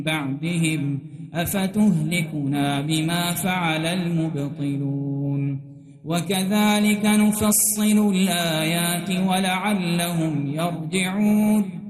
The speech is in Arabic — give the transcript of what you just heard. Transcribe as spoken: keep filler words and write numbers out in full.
بعدهم أفتهلكنا بما فعل المبطلون وكذلك نفصل الآيات ولعلهم يرجعون